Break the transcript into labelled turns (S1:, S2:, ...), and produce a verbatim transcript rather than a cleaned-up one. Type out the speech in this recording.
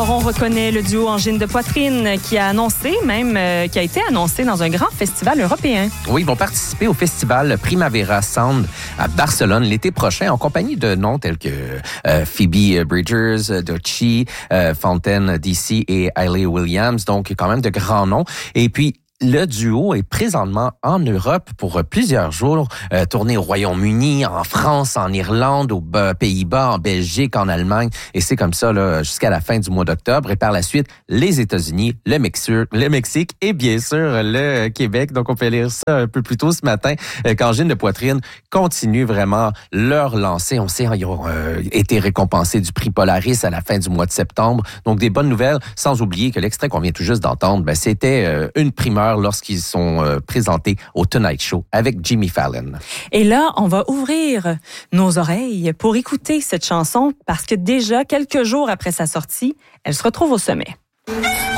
S1: Alors, on reconnaît le duo Angine de Poitrine qui a annoncé, même, euh, qui a été annoncé dans un grand festival européen.
S2: Oui, ils vont participer au festival Primavera Sound à Barcelone l'été prochain en compagnie de noms tels que euh, Phoebe Bridgers, Doechii, euh, Fontaine D C et Hayley Williams. Donc, quand même de grands noms. Et puis, le duo est présentement en Europe pour plusieurs jours, euh, tourné au Royaume-Uni, en France, en Irlande, aux Pays-Bas, en Belgique, en Allemagne. Et c'est comme ça là, jusqu'à la fin du mois d'octobre. Et par la suite, les États-Unis, le Mexique, le Mexique et bien sûr le Québec. Donc, on peut lire ça un peu plus tôt ce matin euh, qu'Angine de Poitrine continue vraiment leur lancée. On sait, ils ont euh, été récompensés du prix Polaris à la fin du mois de septembre. Donc, des bonnes nouvelles, sans oublier que l'extrait qu'on vient tout juste d'entendre, ben, c'était euh, une primeur lorsqu'ils sont euh, présentés au Tonight Show avec Jimmy Fallon.
S1: Et là, on va ouvrir nos oreilles pour écouter cette chanson parce que déjà, quelques jours après sa sortie, elle se retrouve au sommet.